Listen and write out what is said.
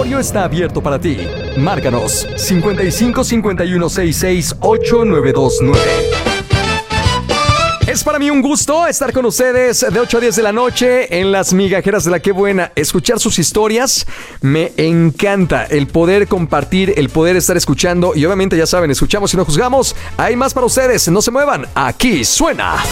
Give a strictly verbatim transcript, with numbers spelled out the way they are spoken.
consultorio está abierto para ti. Márcanos cincuenta y cinco cincuenta y uno sesenta y seis ocho nueve dos nueve. Es para mí un gusto estar con ustedes de ocho a diez de la noche en Las Migajeras de la Qué Buena. Escuchar sus historias me encanta. El poder compartir, el poder estar escuchando. Y obviamente ya saben, escuchamos y no juzgamos. Hay más para ustedes. No se muevan. Aquí suena